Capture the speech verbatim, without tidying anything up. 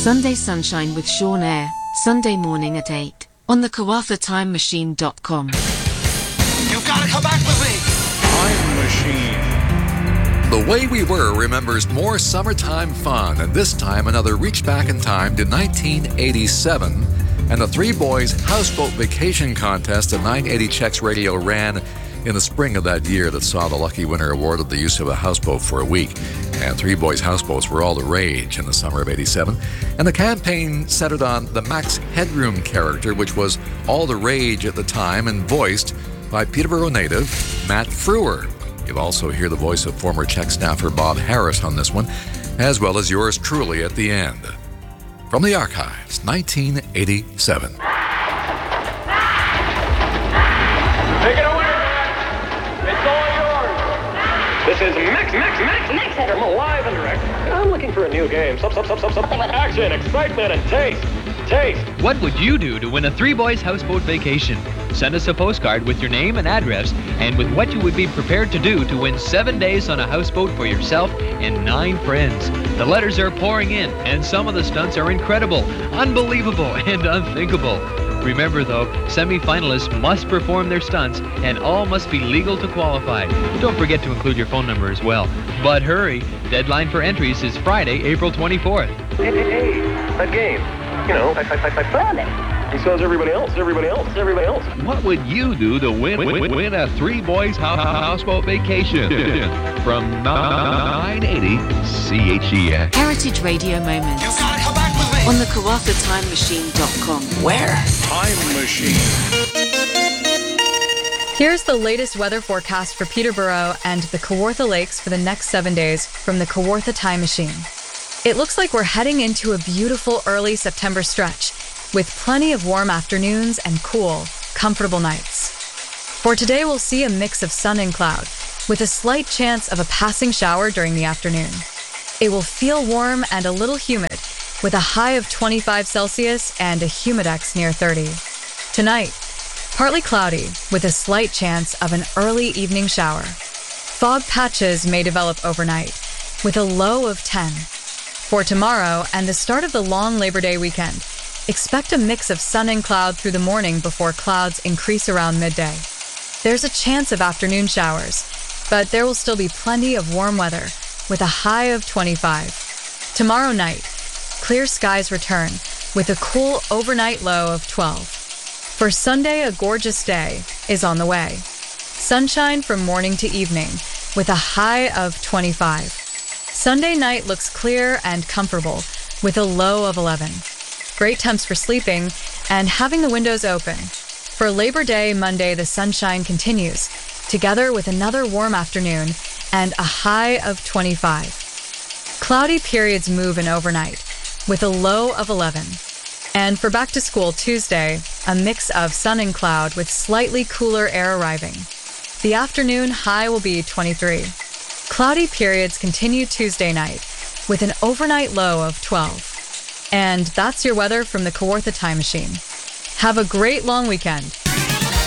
Sunday Sunshine with Sean Eyre, Sunday morning at eight, on the Kawartha Time Machine dot com. You've got to come back with me! Time Machine. The Way We Were remembers more summertime fun, and this time another reach back in time to nineteen eighty-seven, and the Three Boys Houseboat Vacation Contest that nine eighty Checks Radio ran in the spring of that year that saw the lucky winner awarded the use of a houseboat for a week. And Three Boys houseboats were all the rage in the summer of eighty-seven. And the campaign centered on the Max Headroom character, which was all the rage at the time and voiced by Peterborough native Matt Frewer. You'll also hear the voice of former Czech staffer Bob Harris on this one, as well as yours truly at the end. From the archives, nineteen eighty-seven. Take it away, Max. It's all yours. This is Max, Max, Max, Max Headroom. I'm alive and direct. I'm looking for a new game. Some, some, some, some, something with action, excitement, and taste. Taste. What would you do to win a Three Boys houseboat vacation? Send us a postcard with your name and address and with what you would be prepared to do to win seven days on a houseboat for yourself and nine friends. The letters are pouring in, and some of the stunts are incredible, unbelievable, and unthinkable. Remember, though, semi-finalists must perform their stunts, and all must be legal to qualify. Don't forget to include your phone number as well. But hurry, deadline for entries is Friday, April twenty-fourth. Hey, hey, hey, that game. You know, I, I, I, I found it. And so is everybody else, everybody else, everybody else. What would you do to win win, win a Three Boys houseboat vacation? From nine eighty C H E X. Heritage Radio Moments. You've got to come back with me! On the Kawartha Time Machine dot com. Where? Time Machine. Here's the latest weather forecast for Peterborough and the Kawartha Lakes for the next seven days from the Kawartha Time Machine. It looks like we're heading into a beautiful early September stretch with plenty of warm afternoons and cool, comfortable nights. For today, we'll see a mix of sun and cloud with a slight chance of a passing shower during the afternoon. It will feel warm and a little humid with a high of twenty-five Celsius and a humidex near thirty. Tonight, partly cloudy with a slight chance of an early evening shower. Fog patches may develop overnight with a low of ten. For tomorrow and the start of the long Labor Day weekend, expect a mix of sun and cloud through the morning before clouds increase around midday. There's a chance of afternoon showers, but there will still be plenty of warm weather with a high of twenty-five. Tomorrow night, clear skies return with a cool overnight low of twelve. For Sunday, a gorgeous day is on the way. Sunshine from morning to evening with a high of twenty-five. Sunday night looks clear and comfortable with a low of eleven. Great temps for sleeping and having the windows open. For Labor Day, Monday, the sunshine continues, together with another warm afternoon and a high of twenty-five. Cloudy periods move in overnight with a low of eleven. And for back to school Tuesday, a mix of sun and cloud with slightly cooler air arriving. The afternoon high will be twenty-three. Cloudy periods continue Tuesday night with an overnight low of twelve. And that's your weather from the Kawartha Time Machine. Have a great long weekend.